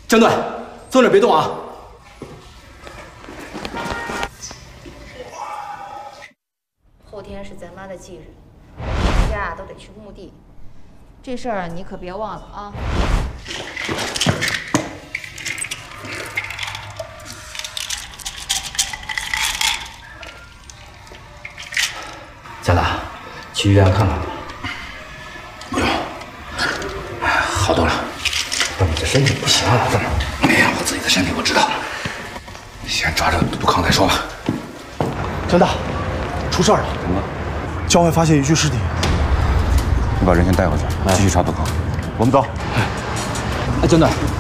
江队，坐那别动啊！ 后天是咱妈的忌日，大家都得去墓地。这事儿你可别忘了啊！ 江大，去医院看看吧。 不用，好多了。 不是你这身体不行啊，怎么？ 哎呀，我自己的身体我知道，先抓着杜康再说吧。 江大，出事儿了！ 什么？ 郊外发现一具尸体。 你把人先带回去，继续查杜康。 我们走。 哎，江队，